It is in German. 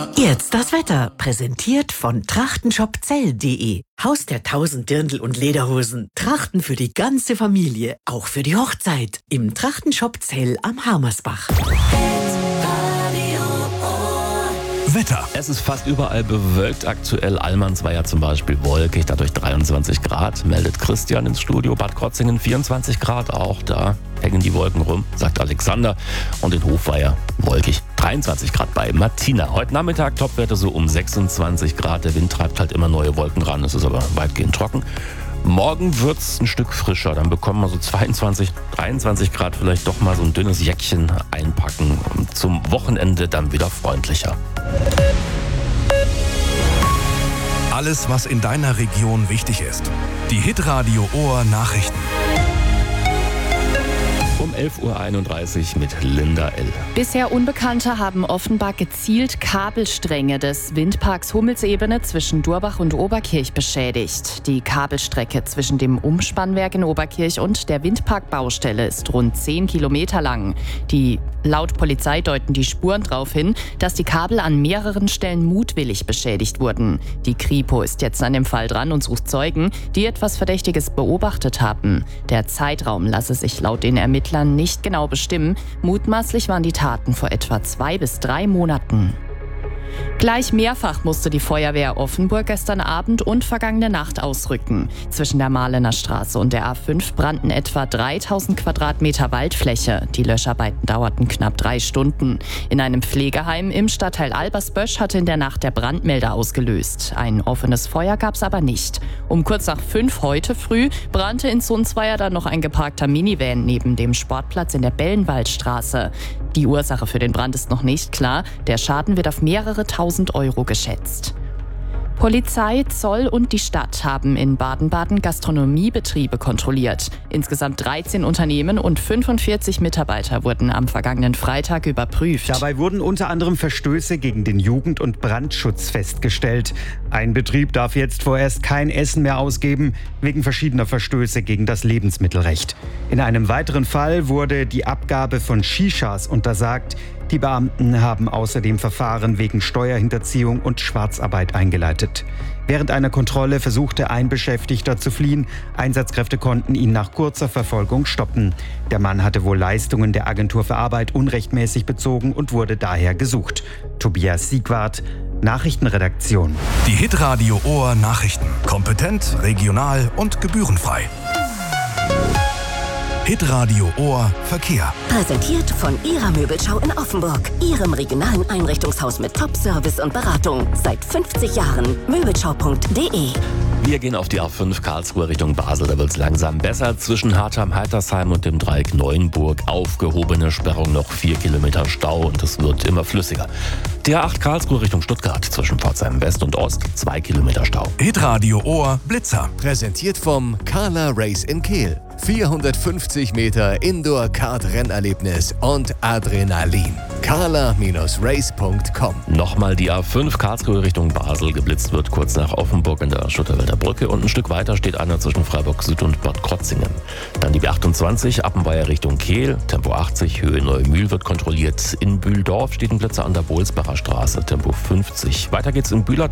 Jetzt das Wetter, präsentiert von trachtenshopzell.de. Haus der 1000 Dirndl und Lederhosen. Trachten für die ganze Familie, auch für die Hochzeit. Im Trachtenshop Zell am Harmersbach. Wetter. Es ist fast überall bewölkt aktuell. Allmannsweier zum Beispiel wolkig, dadurch 23 Grad, meldet Christian ins Studio. Bad Krotzingen 24 Grad, auch da hängen die Wolken rum, sagt Alexander. Und in Hofweier wolkig, 23 Grad bei Martina. Heute Nachmittag Topwerte so um 26 Grad. Der Wind treibt halt immer neue Wolken ran, es ist aber weitgehend trocken. Morgen wird's ein Stück frischer, dann bekommen wir so 22, 23 Grad, vielleicht doch mal so ein dünnes Jäckchen einpacken. Und zum Wochenende dann wieder freundlicher. Alles, was in deiner Region wichtig ist. Die Hitradio Ohr Nachrichten. Um 11.31 Uhr mit Linda L. Bisher Unbekannte haben offenbar gezielt Kabelstränge des Windparks Hummelsebene zwischen Durbach und Oberkirch beschädigt. Die Kabelstrecke zwischen dem Umspannwerk in Oberkirch und der Windparkbaustelle ist rund 10 Kilometer lang. Laut Polizei deuten die Spuren darauf hin, dass die Kabel an mehreren Stellen mutwillig beschädigt wurden. Die Kripo ist jetzt an dem Fall dran und sucht Zeugen, die etwas Verdächtiges beobachtet haben. Der Zeitraum lasse sich laut den Ermittlern nicht genau bestimmen. Mutmaßlich waren die Taten vor etwa 2 bis 3 Monaten. Gleich mehrfach musste die Feuerwehr Offenburg gestern Abend und vergangene Nacht ausrücken. Zwischen der Mahlener Straße und der A5 brannten etwa 3000 Quadratmeter Waldfläche. Die Löscharbeiten dauerten knapp 3 Stunden. In einem Pflegeheim im Stadtteil Albersbösch hatte in der Nacht der Brandmelder ausgelöst. Ein offenes Feuer gab es aber nicht. Um kurz nach 5 heute früh brannte in Sundsweier dann noch ein geparkter Minivan neben dem Sportplatz in der Bellenwaldstraße. Die Ursache für den Brand ist noch nicht klar. Der Schaden wird auf mehrere tausend Euro geschätzt. Polizei, Zoll und die Stadt haben in Baden-Baden Gastronomiebetriebe kontrolliert. Insgesamt 13 Unternehmen und 45 Mitarbeiter wurden am vergangenen Freitag überprüft. Dabei wurden unter anderem Verstöße gegen den Jugend- und Brandschutz festgestellt. Ein Betrieb darf jetzt vorerst kein Essen mehr ausgeben, wegen verschiedener Verstöße gegen das Lebensmittelrecht. In einem weiteren Fall wurde die Abgabe von Shishas untersagt. Die Beamten haben außerdem Verfahren wegen Steuerhinterziehung und Schwarzarbeit eingeleitet. Während einer Kontrolle versuchte ein Beschäftigter zu fliehen. Einsatzkräfte konnten ihn nach kurzer Verfolgung stoppen. Der Mann hatte wohl Leistungen der Agentur für Arbeit unrechtmäßig bezogen und wurde daher gesucht. Tobias Siegwart, Nachrichtenredaktion. Die Hitradio Ohr Nachrichten. Kompetent, regional und gebührenfrei. Hitradio Ohr Verkehr. Präsentiert von Ihrer Möbelschau in Offenburg. Ihrem regionalen Einrichtungshaus mit Top-Service und Beratung. Seit 50 Jahren. Möbelschau.de. Wir gehen auf die A5 Karlsruhe Richtung Basel. Da wird es langsam besser. Zwischen Hartheim-Heitersheim und dem Dreieck Neuenburg aufgehobene Sperrung, noch 4 Kilometer Stau und es wird immer flüssiger. Die A8 Karlsruhe Richtung Stuttgart zwischen Pforzheim West und Ost 2 Kilometer Stau. Hitradio Ohr Blitzer. Präsentiert vom Carla Race in Kehl. 450 Meter Indoor-Kart-Rennerlebnis und Adrenalin. carla-race.com. Nochmal die A5 Karlsruhe Richtung Basel. Geblitzt wird kurz nach Offenburg in der Schutterwälder Brücke und ein Stück weiter steht einer zwischen Freiburg Süd und Bad Krotzingen. Dann die B28 Appenweier Richtung Kehl, Tempo 80, Höhe Neumühl wird kontrolliert. In Bühldorf steht ein Blitzer an der Bohlsbacher Straße, Tempo 50. Weiter geht's in Bühler